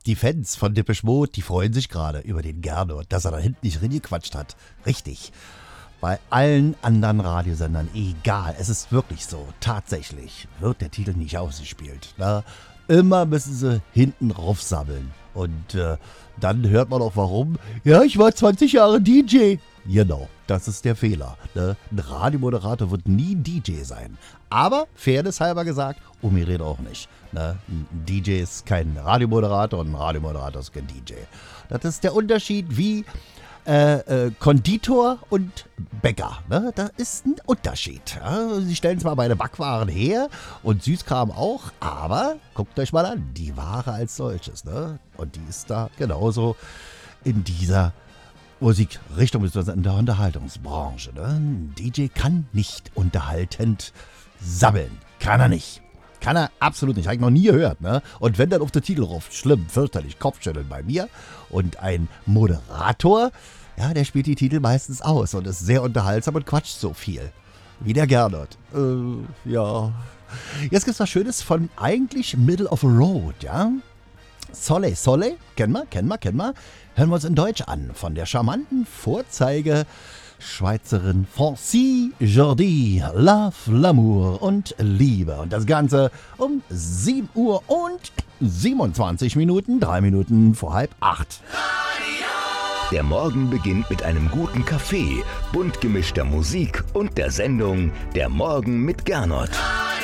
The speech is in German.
Die Fans von Depeche Mode, die freuen sich gerade über den Gernot, dass er da hinten nicht reingequatscht hat. Richtig. Bei allen anderen Radiosendern, egal, es ist wirklich so, tatsächlich wird der Titel nicht ausgespielt. Ne? Immer müssen sie hinten raufsammeln. Und dann hört man auch warum. Ja, ich war 20 Jahre DJ. Genau, das ist der Fehler. Ne? Ein Radiomoderator wird nie DJ sein. Aber, fairness halber gesagt, mir redet auch nicht. Ne? Ein DJ ist kein Radiomoderator und ein Radiomoderator ist kein DJ. Das ist der Unterschied wie Konditor und Bäcker. Ne? Da ist ein Unterschied. Ja? Sie stellen zwar beide Backwaren her und Süßkram auch, aber guckt euch mal an, die Ware als solches. Ne? Und die ist da genauso in dieser Musikrichtung, beziehungsweise in der Unterhaltungsbranche. Ne? Ein DJ kann nicht unterhaltend sammeln. Kann er nicht. Kann er absolut nicht. Habe ich noch nie gehört. Ne? Und wenn dann auf der Titel ruft, schlimm, fürchterlich, Kopfschütteln bei mir. Und ein Moderator, ja, der spielt die Titel meistens aus und ist sehr unterhaltsam und quatscht so viel. Wie der Gernot. Ja. Jetzt gibt's was Schönes von eigentlich Middle of the Road, ja? Soleil, Soleil, kennen wir. Hören wir uns in Deutsch an. Von der charmanten Vorzeige-Schweizerin Francie Jordi. Love, L'amour und Liebe. Und das Ganze um 7 Uhr und 27 Minuten, 3 Minuten vor 7:30. Der Morgen beginnt mit einem guten Kaffee, bunt gemischter Musik und der Sendung Der Morgen mit Gernot.